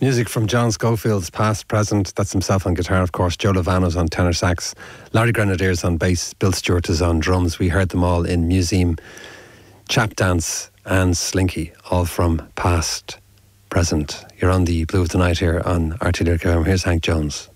Music from John Schofield's Past, Present. That's himself on guitar, of course. Joe Lovano's on tenor sax. Larry Grenadiers on bass. Bill Stewart is on drums. We heard them all in Museum, Chap Dance and Slinky, all from Past, Present. You're on the Blue of the Night here on RT Lyric FM. Here's Hank Jones.